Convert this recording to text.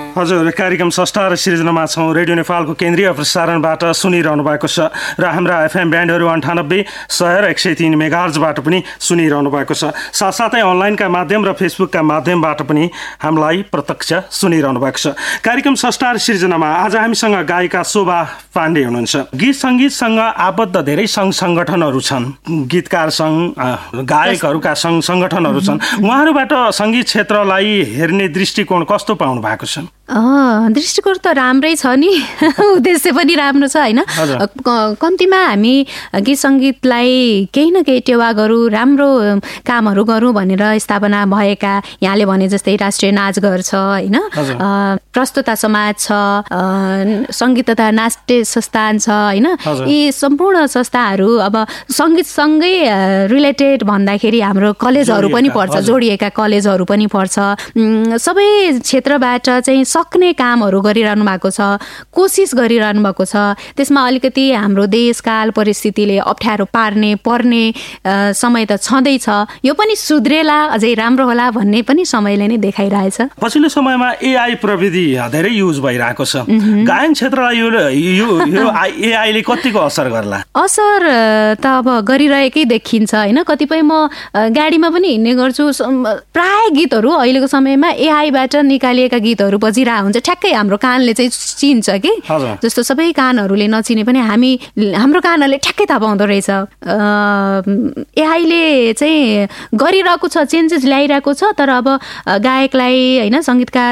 हजुर, कार्यक्रम स्रष्टा र सृजनामा छौँ। रेडियो नेपालको केन्द्रीय प्रसारणबाट सुनिरहनु भएको छ र हाम्रा एफएम ब्यान्डहरू 98, 100 र 103 मेगाहर्जबाट पनि सुनिरहनु भएको छ। साथसाथै अनलाइनका माध्यम र फेसबुकका माध्यमबाट पनि हामीलाई प्रत्यक्ष सुनिरहनु भएको छ। कार्यक्रम स्रष्टा र सृजनामा आज हामीसँग गायिका शोभा पाण्डे हुनुहुन्छ। गीत सङ्गीतसँग आबद्ध धेरै सङ्घ सङ्गठनहरू छन्, गीतकार सङ्घ, गायकहरूका सङ्घ सङ्गठनहरू छन्। उहाँहरूबाट सङ्गीत क्षेत्रलाई हेर्ने दृष्टिकोण कस्तो पाउनु भएको छ? दृष्टिकोण त राम्रै छ नि, उद्देश्य पनि राम्रो छ होइन। कम्तीमा हामी गीत सङ्गीतलाई केही न केही टेवा गरौँ, राम्रो कामहरू गरौँ भनेर स्थापना भएका, यहाँले भने जस्तै राष्ट्रिय नाचघर छ होइन, प्रस्तुता समाज छ, सङ्गीत तथा नाट्य संस्थान छ होइन। यी सम्पूर्ण संस्थाहरू अब सङ्गीतसँगै रिलेटेड भन्दाखेरि हाम्रो कलेजहरू पनि पर्छ, जोडिएका कलेजहरू पनि पर्छ। सबै क्षेत्रबाट चाहिँ सक्ने कामहरू गरिरहनु भएको छ, कोसिस गरिरहनु भएको छ। त्यसमा अलिकति हाम्रो देशकाल परिस्थितिले अप्ठ्यारो पर्ने समय त छँदैछ। यो पनि सुध्रेला, अझै राम्रो होला भन्ने पनि समयले नै देखाइरहेछ। पछिल्लो समयमा एआई प्रविधि धेरै युज भइरहेको छ। गायन क्षेत्रलाई यो एआईले कतिको असर गर्ला? असर त अब गरिरहेकै देखिन्छ होइन। कतिपय म गाडीमा पनि हिँड्ने गर्छु, प्राय गीतहरू अहिलेको समयमा एआईबाट निकालिएका गीतहरू बजिरहेको हुन्छ। ठ्याक्कै हाम्रो कानले चाहिँ चिन्छ कि, जस्तो सबै कानहरूले नचिने पनि हाम्रो कानहरूले ठ्याक्कै थाहा पाउँदो रहेछ। एआईले चाहिँ गरिरहेको छ, चेन्जेस ल्याइरहेको छ। तर अब गायकलाई होइन, सङ्गीतकार